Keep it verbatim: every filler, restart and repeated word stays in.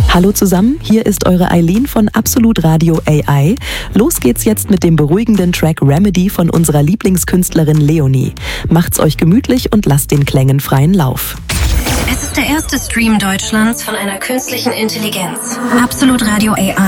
Hallo zusammen, hier ist eure Eileen von Absolut Radio A I. Los geht's jetzt mit dem beruhigenden Track Remedy von unserer Lieblingskünstlerin Leonie. Macht's euch gemütlich und lasst den Klängen freien Lauf. Es ist der erste Stream Deutschlands von einer künstlichen Intelligenz. Absolut Radio A I.